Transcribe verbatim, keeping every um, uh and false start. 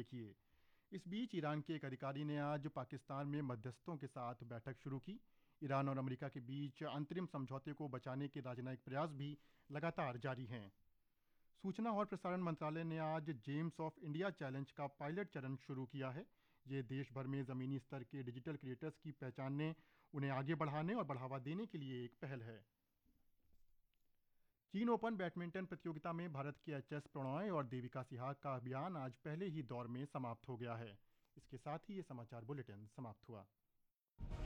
देखिए। इस बीच ईरान के एक अधिकारी ने आज पाकिस्तान में मध्यस्थों के साथ बैठक शुरू की। ईरान और अमेरिका के बीच अंतरिम समझौते को बचाने के राजनयिक प्रयास भी लगातार जारी हैं। सूचना और प्रसारण मंत्रालय ने आज जेम्स ऑफ इंडिया चैलेंज का पायलट चरण शुरू किया है। ये देश भर में ज़मीनी स्तर के डिजिटल क्रिएटर्स की पहचानने, उन्हें आगे बढ़ाने और बढ़ावा देने के लिए एक पहल है। चीन ओपन बैडमिंटन प्रतियोगिता में भारत के एच एस प्रणॉय और देविका सिहाग का अभियान आज पहले ही दौर में समाप्त हो गया है। इसके साथ ही ये समाचार बुलेटिन समाप्त हुआ।